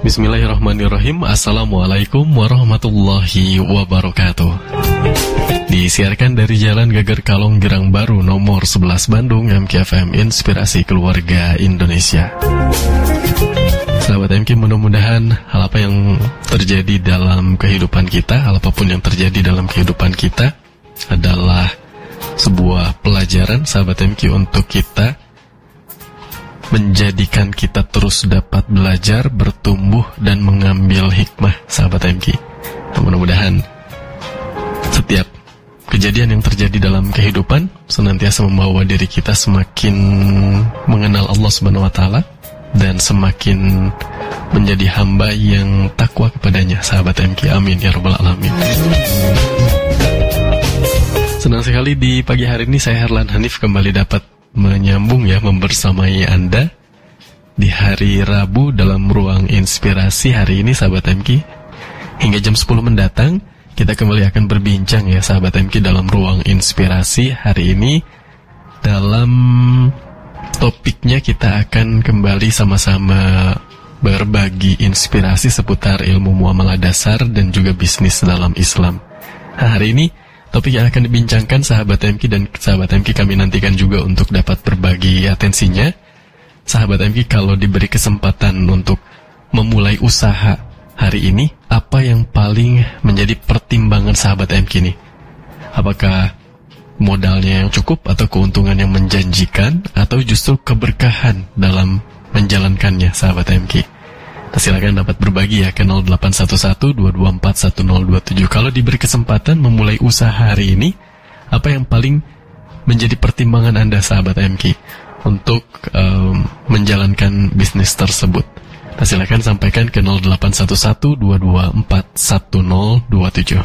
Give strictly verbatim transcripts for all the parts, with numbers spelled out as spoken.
Bismillahirrahmanirrahim. Assalamualaikum warahmatullahi wabarakatuh. Disiarkan dari Jalan Gagar Kalong Gerang Baru nomor sebelas Bandung, M K F M Inspirasi Keluarga Indonesia. Sahabat M K, mudah-mudahan hal apa yang terjadi dalam kehidupan kita, hal apapun yang terjadi dalam kehidupan kita adalah sebuah pelajaran, sahabat M K, untuk kita, menjadikan kita terus dapat belajar, bertumbuh, dan mengambil hikmah, sahabat M K. Mudah-mudahan setiap kejadian yang terjadi dalam kehidupan senantiasa membawa diri kita semakin mengenal Allah Subhanahu wa Ta'ala dan semakin menjadi hamba yang takwa kepadanya, sahabat M K. Amin ya rabbal alamin. Senang sekali di pagi hari ini saya Herlan Hanif kembali dapat menyambung ya, membersamai Anda di hari Rabu dalam ruang inspirasi hari ini, sahabat M K. Hingga jam sepuluh mendatang kita kembali akan berbincang ya, sahabat M K, dalam ruang inspirasi hari ini. Dalam topiknya kita akan kembali sama-sama berbagi inspirasi seputar ilmu muamalah dasar dan juga bisnis dalam Islam. Nah, hari ini topik yang akan dibincangkan sahabat M K dan sahabat M K kami nantikan juga untuk dapat berbagi atensinya. Sahabat M K, kalau diberi kesempatan untuk memulai usaha hari ini, apa yang paling menjadi pertimbangan sahabat M K nih? Apakah modalnya yang cukup atau keuntungan yang menjanjikan atau justru keberkahan dalam menjalankannya, sahabat M K? Nah, silakan dapat berbagi ya ke nol delapan satu satu dua dua empat satu nol dua tujuh. Kalau diberi kesempatan memulai usaha hari ini, apa yang paling menjadi pertimbangan Anda, sahabat M K, untuk um, menjalankan bisnis tersebut? Nah, silakan sampaikan ke nol delapan satu satu dua dua empat satu nol dua tujuh.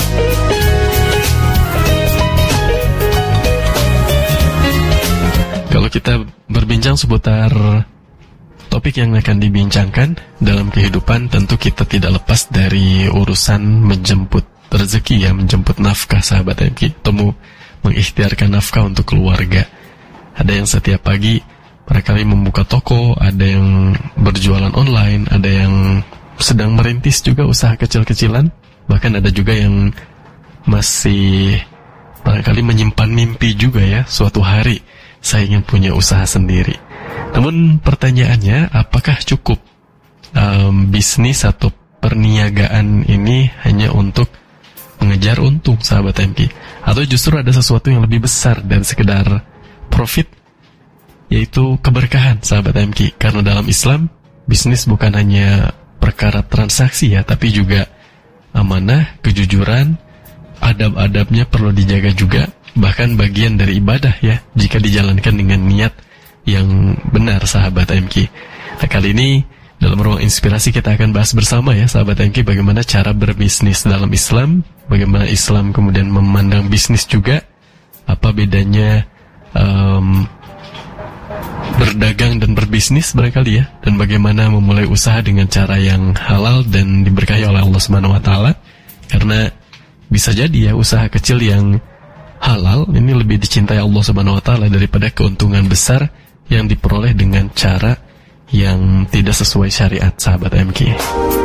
Kalau kita berbincang seputar topik yang akan dibincangkan dalam kehidupan, tentu kita tidak lepas dari urusan menjemput rezeki ya, menjemput nafkah, sahabat M K. Temu mengikhtiarkan nafkah untuk keluarga. Ada yang setiap pagi barangkali membuka toko, ada yang berjualan online, ada yang sedang merintis juga usaha kecil-kecilan, bahkan ada juga yang masih barangkali menyimpan mimpi juga ya, suatu hari saya ingin punya usaha sendiri. Namun pertanyaannya, apakah cukup um, bisnis atau perniagaan ini hanya untuk mengejar untung, sahabat M K? Atau justru ada sesuatu yang lebih besar dari sekedar profit, yaitu keberkahan, sahabat M K? Karena dalam Islam, bisnis bukan hanya perkara transaksi ya, tapi juga amanah, kejujuran, adab-adabnya perlu dijaga juga. Bahkan bagian dari ibadah ya, jika dijalankan dengan niat yang benar, sahabat M K. Nah, kali ini dalam ruang inspirasi kita akan bahas bersama ya, sahabat M K, bagaimana cara berbisnis dalam Islam, bagaimana Islam kemudian memandang bisnis juga, apa bedanya um, berdagang dan berbisnis barangkali ya, dan bagaimana memulai usaha dengan cara yang halal dan diberkahi oleh Allah Subhanahu wa Ta'ala. Karena bisa jadi ya, usaha kecil yang halal ini lebih dicintai Allah Subhanahu wa Ta'ala daripada keuntungan besar yang diperoleh dengan cara yang tidak sesuai syariat, sahabat M K.